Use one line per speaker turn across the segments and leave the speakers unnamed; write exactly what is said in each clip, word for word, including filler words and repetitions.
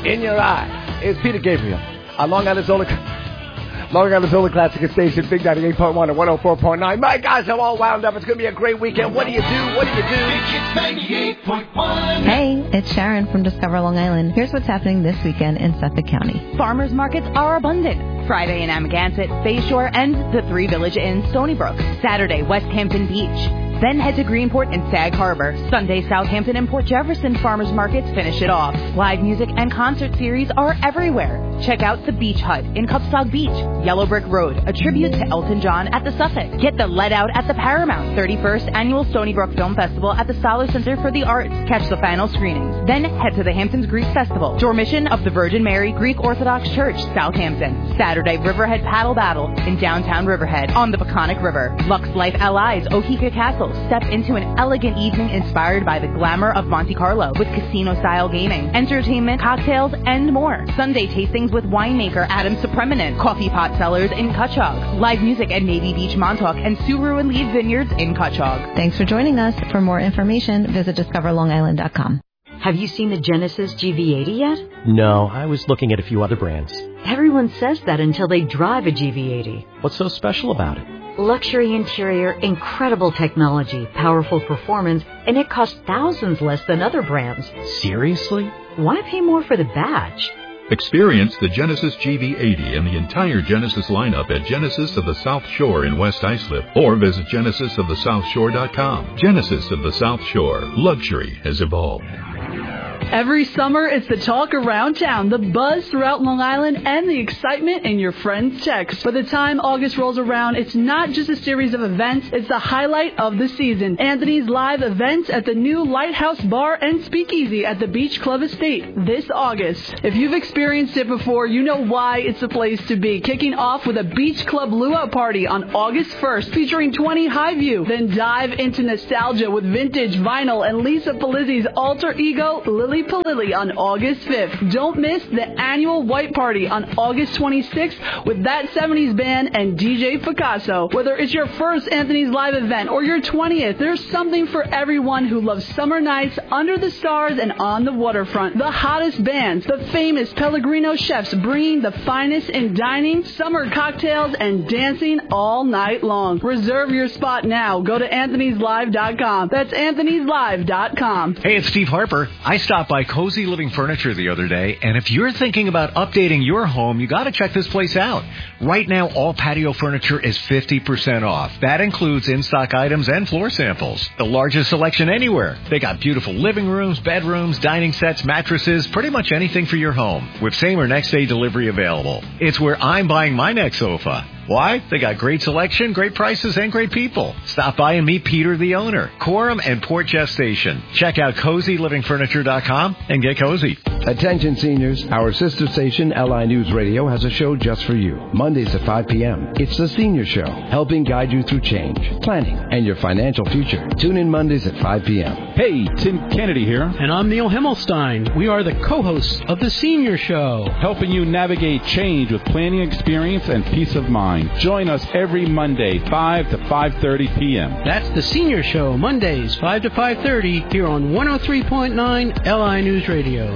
in your eye. It's Peter Gabriel on Long Island Solar, Long Island Solar Classic Station, Big ninety-eight point one and one oh four point nine. My guys are all wound up. It's going to be a great weekend. What do you do? What do you do?
ninety-eight point one.
Hey, it's Sharon from Discover Long Island. Here's what's happening this weekend in Suffolk County.
Farmers markets are abundant. Friday in Amagansett, Bayshore, and the Three Village Inn, Stony Brook. Saturday, West Hampton Beach. Then head to Greenport and Sag Harbor. Sunday, Southampton and Port Jefferson farmers markets finish it off. Live music and concert series are everywhere. Check out the Beach Hut in Cupstock Beach, Yellow Brick Road, a tribute to Elton John at the Suffolk. Get the Let Out at the Paramount, thirty-first Annual Stony Brook Film Festival at the Solar Center for the Arts. Catch the final screenings. Then head to the Hamptons Greek Festival, Dormition of the Virgin Mary Greek Orthodox Church, Southampton. Saturday, Riverhead Paddle Battle in downtown Riverhead on the Peconic River. Lux Life L I's Oheka Castle. Step into an elegant evening inspired by the glamour of Monte Carlo with casino-style gaming, entertainment, cocktails, and more. Sunday tastings with winemaker Adam Supreminent, coffee pot sellers in Cutchogue, live music at Navy Beach, Montauk, and Subaru and Lead Vineyards in Cutchogue.
Thanks for joining us. For more information, visit discover long island dot com.
Have you seen the Genesis G V eighty yet?
No, I was looking at a few other brands.
Everyone says that until they drive a G V eighty.
What's so special about it?
Luxury interior, incredible technology, powerful performance, and it costs thousands less than other brands.
Seriously?
Why pay more for the badge?
Experience the Genesis G V eighty and the entire Genesis lineup at Genesis of the South Shore in West Islip, or visit genesis of the south shore dot com. Genesis of the South Shore. Luxury has evolved.
Every summer, it's the talk around town, the buzz throughout Long Island, and the excitement in your friends' texts. By the time August rolls around, it's not just a series of events, it's the highlight of the season. Anthony's live events at the new Lighthouse Bar and Speakeasy at the Beach Club Estate this August. If you've experienced it before, you know why it's the place to be. Kicking off with a Beach Club Luau Party on August first, featuring twenty Highview. Then dive into nostalgia with vintage vinyl and Lisa Polizzi's alter ego, Lily Palilli, on August fifth. Don't miss the annual White Party on August twenty-sixth with That seventies Band and D J Picasso. Whether it's your first Anthony's Live event or your twentieth, there's something for everyone who loves summer nights under the stars and on the waterfront. The hottest bands, the famous Pellegrino chefs bringing the finest in dining, summer cocktails, and dancing all night long. Reserve your spot now. Go to anthonys live dot com. That's anthonys live dot com.
Hey, it's Steve Harper. I stopped by Cozy Living Furniture the other day, and if you're thinking about updating your home, you got to check this place out. Right now, all patio furniture is fifty percent off. That includes in-stock items and floor samples. The largest selection anywhere. They got beautiful living rooms, bedrooms, dining sets, mattresses, pretty much anything for your home, with same or next day delivery available. It's where I'm buying my next sofa. Why? They got great selection, great prices, and great people. Stop by and meet Peter, the owner. Quorum and Port Jeff Station. Check out cozy living furniture dot com and get cozy.
Attention seniors, our sister station, L I News Radio, has a show just for you. Mondays at five p.m. It's the Senior Show, helping guide you through change, planning, and your financial future. Tune in Mondays at five p.m.
Hey, Tim Kennedy here. And I'm Neil Himmelstein. We are the co-hosts of the Senior Show, helping you navigate change with planning experience and peace of mind. Join us every Monday, five to five thirty p.m. That's the Senior Show, Mondays, five to five thirty, here on one oh three point nine L I News Radio.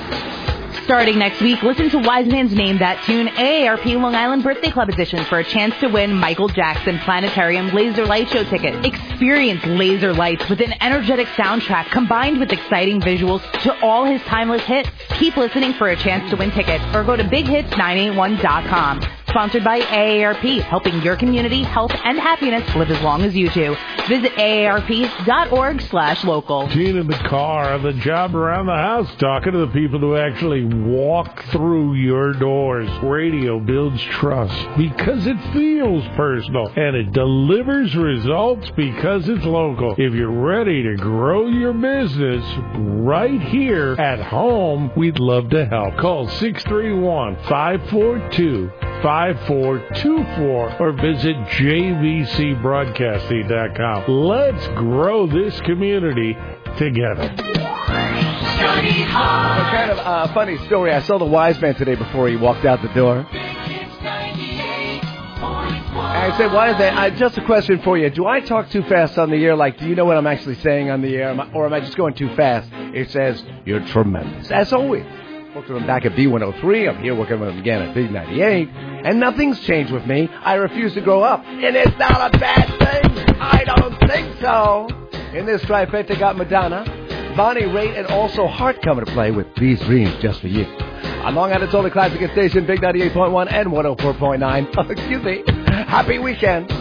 Starting next week, listen to Wise Man's Name That Tune A A R P Long Island Birthday Club edition for a chance to win Michael Jackson Planetarium Laser Light Show tickets. Experience laser lights with an energetic soundtrack combined with exciting visuals to all his timeless hits. Keep listening for a chance to win tickets or go to big hits nine eight one dot com. Sponsored by A A R P, helping your community, health, and happiness live as long as you do. Visit A A R P dot org slash local.
Gene in the car on the job around the house, talking to the people who actually walk through your doors. Radio builds trust because it feels personal, and it delivers results because it's local. If you're ready to grow your business right here at home, we'd love to help. Call six three one, five four two, five four two four or visit j v c broadcasting dot com. Let's grow this community together.
A kind of uh, funny story. I saw the wise man today before he walked out the door. I said, why is that? I, just a question for you. Do I talk too fast on the air? Like, do you know what I'm actually saying on the air? Am I, or am I just going too fast? It says, you're tremendous. As always. Worked with him back at B one oh three. I'm here working with him again at Big ninety-eight. And nothing's changed with me. I refuse to grow up. And it's not a bad thing. I don't think so. In this trifecta, got Madonna, Bonnie Raitt, and also Heart coming to play with These Dreams Just For You. On Long Island's only classic station, Big ninety-eight point one and one oh four point nine. Oh, excuse me. Happy weekend.